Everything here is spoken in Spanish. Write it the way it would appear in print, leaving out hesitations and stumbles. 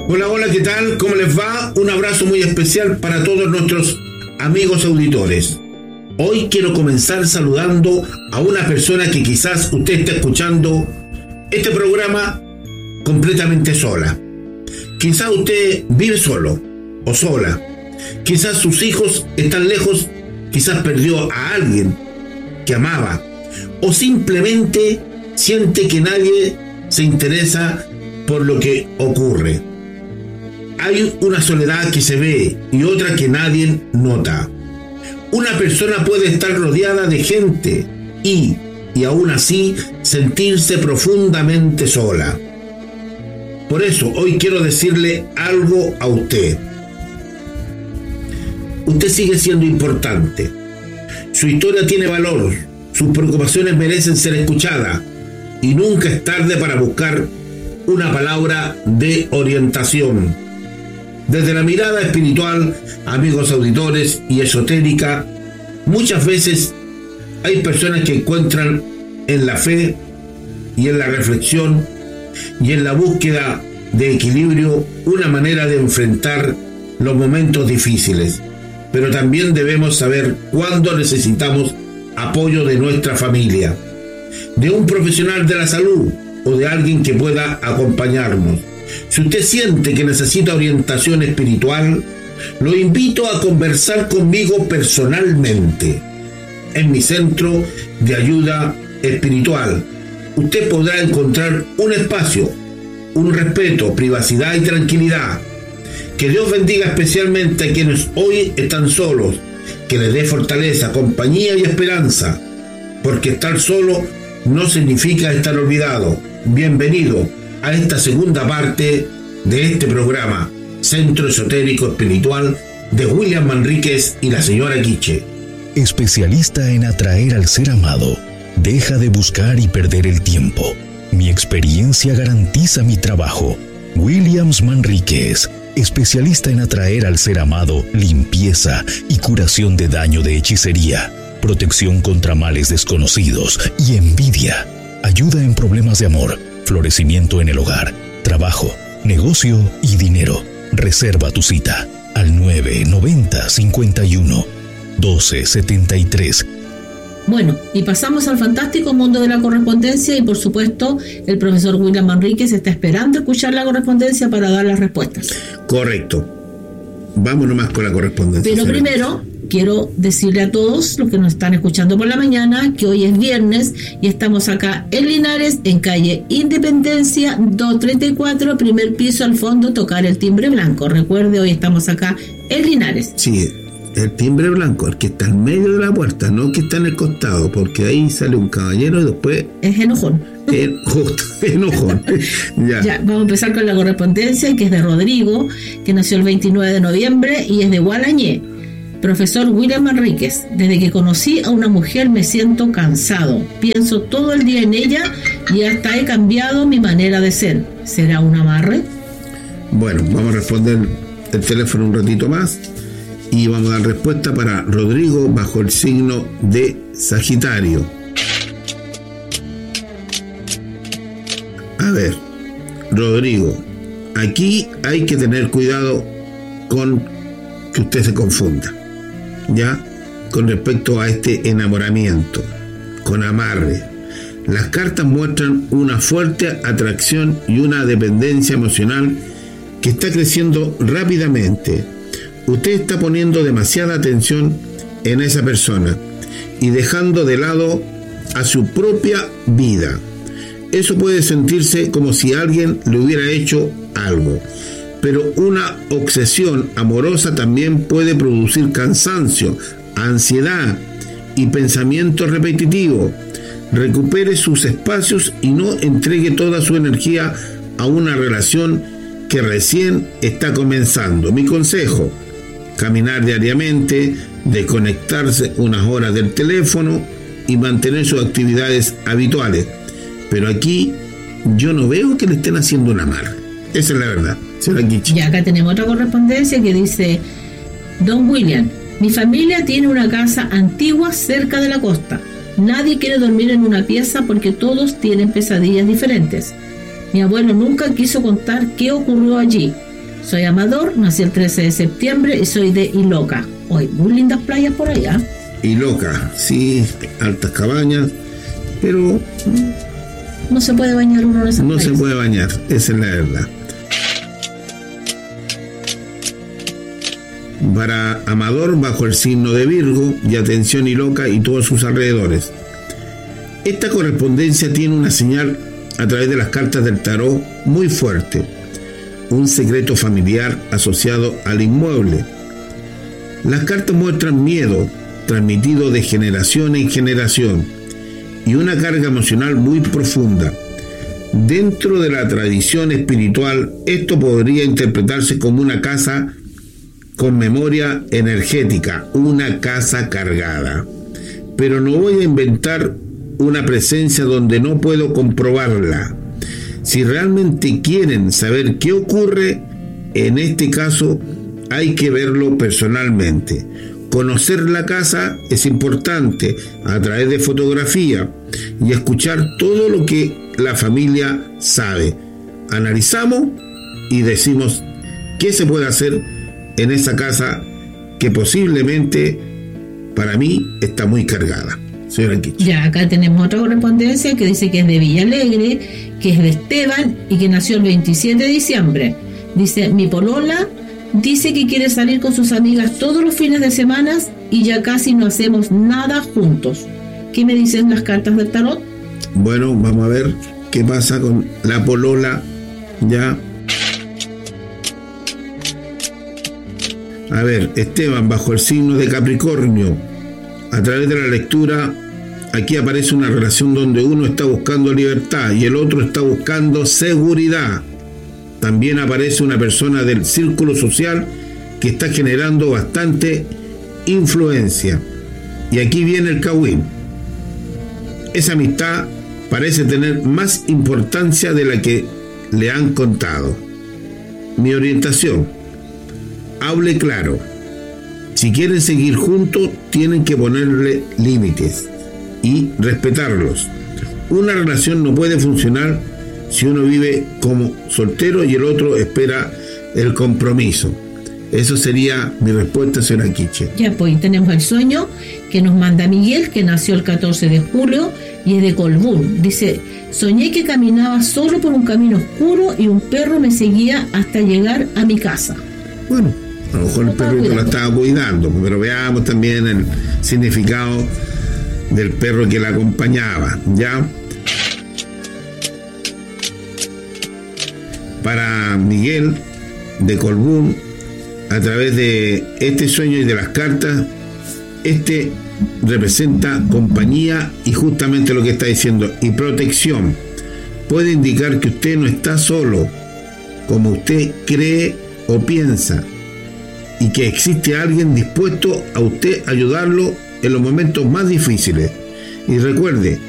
Hola, hola, ¿qué tal? ¿Cómo les va? Un abrazo muy especial para todos nuestros amigos auditores. Hoy quiero comenzar saludando a una persona que quizás usted está escuchando este programa completamente sola. Quizás usted vive solo o sola. Quizás sus hijos están lejos, quizás perdió a alguien que amaba, o simplemente siente que nadie se interesa por lo que ocurre. Hay una soledad que se ve y otra que nadie nota. Una persona puede estar rodeada de gente y aún así sentirse profundamente sola. Por eso hoy quiero decirle algo a usted. Usted sigue siendo importante. Su historia tiene valor. Sus preocupaciones merecen ser escuchadas. Y nunca es tarde para buscar una palabra de orientación. Desde la mirada espiritual, amigos auditores, y esotérica, muchas veces hay personas que encuentran en la fe y en la reflexión y en la búsqueda de equilibrio una manera de enfrentar los momentos difíciles. Pero también debemos saber cuándo necesitamos apoyo de nuestra familia, de un profesional de la salud o de alguien que pueda acompañarnos. Si usted siente que necesita orientación espiritual, lo invito a conversar conmigo personalmente en mi centro de ayuda espiritual. Usted podrá encontrar un espacio, un respeto, privacidad y tranquilidad. Que Dios bendiga especialmente a quienes hoy están solos, que les dé fortaleza, compañía y esperanza, porque estar solo no significa estar olvidado. Bienvenido a esta segunda parte de este programa, Centro Esotérico Espiritual de William Manríquez y la señora Quiche. Especialista en atraer al ser amado. Deja de buscar y perder el tiempo. Mi experiencia garantiza mi trabajo. Williams Manríquez, especialista en atraer al ser amado, limpieza y curación de daño de hechicería, protección contra males desconocidos y envidia, ayuda en problemas de amor, florecimiento en el hogar, trabajo, negocio y dinero. Reserva tu cita al 990-51-1273. Bueno, y pasamos al fantástico mundo de la correspondencia y por supuesto el profesor William Manríquez está esperando escuchar la correspondencia para dar las respuestas. Correcto. Vamos nomás con la correspondencia. Pero primero quiero decirle a todos los que nos están escuchando por la mañana que hoy es viernes y estamos acá en Linares, en calle Independencia 234, primer piso al fondo, tocar el timbre blanco. Recuerde, hoy estamos acá en Linares. Sí, el timbre blanco, el que está en medio de la puerta, no el que está en el costado, porque ahí sale un caballero y después... Es enojón. Justo, enojón. Ya, vamos a empezar con la correspondencia, que es de Rodrigo, que nació el 29 de noviembre y es de Gualañé. Profesor William Manríquez, desde que conocí a una mujer me siento cansado. Pienso todo el día en ella y hasta he cambiado mi manera de ser. ¿Será un amarre? Bueno, vamos a responder el teléfono un ratito más y vamos a dar respuesta para Rodrigo bajo el signo de Sagitario. A ver, Rodrigo, aquí hay que tener cuidado con que usted se confunda, ¿ya? Con respecto a este enamoramiento, con amarre. Las cartas muestran una fuerte atracción y una dependencia emocional que está creciendo rápidamente. Usted está poniendo demasiada atención en esa persona y dejando de lado a su propia vida. Eso puede sentirse como si alguien le hubiera hecho algo. Pero una obsesión amorosa también puede producir cansancio, ansiedad y pensamiento repetitivo. Recupere sus espacios y no entregue toda su energía a una relación que recién está comenzando. Mi consejo: caminar diariamente, desconectarse unas horas del teléfono y mantener sus actividades habituales. Pero aquí yo no veo que le estén haciendo una amarre. Esa es la verdad. Y acá tenemos otra correspondencia que dice: Don William, mi familia tiene una casa antigua cerca de la costa. Nadie quiere dormir en una pieza porque todos tienen pesadillas diferentes. Mi abuelo nunca quiso contar qué ocurrió allí. Soy Amador, nací el 13 de septiembre y soy de Iloca. Hoy, muy lindas playas por allá. Iloca, sí, altas cabañas, pero no se puede bañar uno en esas playas. No se puede bañar, esa es la verdad. Para Amador, bajo el signo de Virgo, y atención Iloca y todos sus alrededores. Esta correspondencia tiene una señal a través de las cartas del tarot muy fuerte. Un secreto familiar asociado al inmueble. Las cartas muestran miedo, transmitido de generación en generación, y una carga emocional muy profunda. Dentro de la tradición espiritual, esto podría interpretarse como una casa con memoria energética, una casa cargada. Pero no voy a inventar una presencia donde no puedo comprobarla. Si realmente quieren saber qué ocurre, en este caso hay que verlo personalmente. Conocer la casa es importante a través de fotografía y escuchar todo lo que la familia sabe. Analizamos y decimos qué se puede hacer en esa casa que posiblemente para mí está muy cargada. Señora Quiche. Ya, acá tenemos otra correspondencia que dice que es de Villalegre, que es de Esteban y que nació el 27 de diciembre. Dice, mi polola dice que quiere salir con sus amigas todos los fines de semana y ya casi no hacemos nada juntos. ¿Qué me dicen las cartas del tarot? Bueno, vamos a ver qué pasa con la polola. Ya. A ver, Esteban, bajo el signo de Capricornio, a través de la lectura, aquí aparece una relación donde uno está buscando libertad y el otro está buscando seguridad. También aparece una persona del círculo social que está generando bastante influencia. Y aquí viene el Cagüín. Esa amistad parece tener más importancia de la que le han contado. Mi orientación: hable claro. Si quieren seguir juntos, tienen que ponerle límites y respetarlos. Una relación no puede funcionar si uno vive como soltero y el otro espera el compromiso. Eso sería mi respuesta, señora Quiche. Ya, pues tenemos el sueño que nos manda Miguel, que nació el 14 de julio y es de Colbún. Dice, soñé que caminaba solo por un camino oscuro y un perro me seguía hasta llegar a mi casa. Bueno, a lo mejor el perrito la estaba cuidando, pero veamos también el significado del perro que la acompañaba, ¿ya? Para Miguel de Colbún, a través de este sueño y de las cartas, este representa compañía y justamente lo que está diciendo, y protección. Puede indicar que usted no está solo, como usted cree o piensa, y que existe alguien dispuesto a usted ayudarlo en los momentos más difíciles. Y recuerde